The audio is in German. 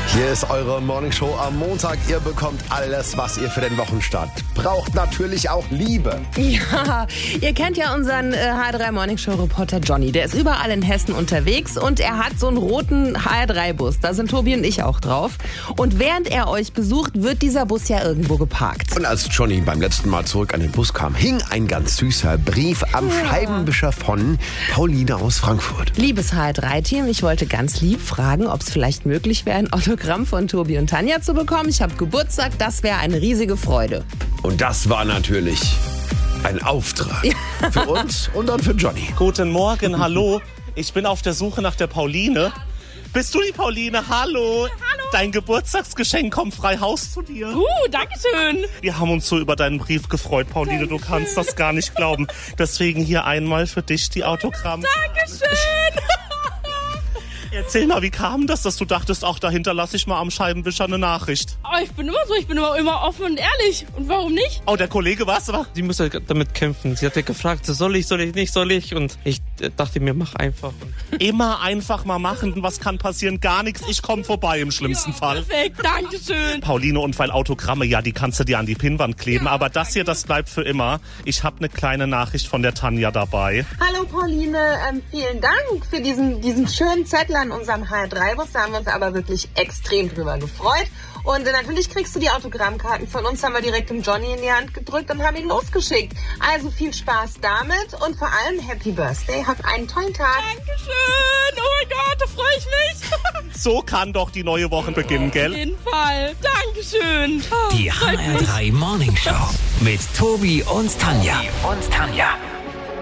Hier ist eure Morningshow am Montag. Ihr bekommt alles, was ihr für den Wochenstart braucht. Natürlich auch Liebe. Ja, ihr kennt ja unseren HR3 Morningshow-Reporter Johnny. Der ist überall in Hessen unterwegs und er hat so einen roten HR3-Bus. Da sind Tobi und ich auch drauf. Und während er euch besucht, wird dieser Bus ja irgendwo geparkt. Und als Johnny beim letzten Mal zurück an den Bus kam, hing ein ganz süßer Brief am Scheibenwischer von Pauline aus Frankfurt. Liebes HR3-Team, ich wollte ganz lieb fragen, ob es vielleicht möglich wäre, ein Autogramm von Tobi und Tanja zu bekommen. Ich habe Geburtstag, das wäre eine riesige Freude. Und das war natürlich ein Auftrag für uns und dann für Johnny. Guten Morgen, hallo. Ich bin auf der Suche nach der Pauline. Bist du die Pauline? Hallo. Hallo. Dein Geburtstagsgeschenk kommt frei Haus zu dir. Danke schön. Wir haben uns so über deinen Brief gefreut, Pauline. Du kannst das gar nicht glauben. Deswegen hier einmal für dich die Autogramm. Dankeschön. Erzähl mal, wie kam das, dass du dachtest, ach, da hinterlasse ich mal am Scheibenwischer eine Nachricht? Oh, ich bin immer so, ich bin immer offen und ehrlich. Und warum nicht? Oh, der Kollege, was? Sie musste damit kämpfen. Sie hatte gefragt, soll ich nicht? Und ich dachte mir, mach einfach. Immer einfach mal machen. Was kann passieren? Gar nichts. Ich komme vorbei im schlimmsten Fall. Perfekt, Dankeschön. Pauline, und weil Autogramme, ja, die kannst du dir an die Pinnwand kleben. Ja, aber das hier, das bleibt für immer. Ich habe eine kleine Nachricht von der Tanja dabei. Hallo Pauline, vielen Dank für diesen schönen Zettel an unserem HR3-Bus. Da haben wir uns aber wirklich extrem drüber gefreut. Und natürlich kriegst du die Autogrammkarten von uns, haben wir direkt dem Johnny in die Hand gedrückt und haben ihn losgeschickt. Also viel Spaß damit und vor allem Happy Birthday. Hab einen tollen Tag. Dankeschön. Oh mein Gott, da freue ich mich. So kann doch die neue Woche beginnen, gell? Auf jeden Fall. Dankeschön. Die HR3 Morningshow mit Tobi und Tanja.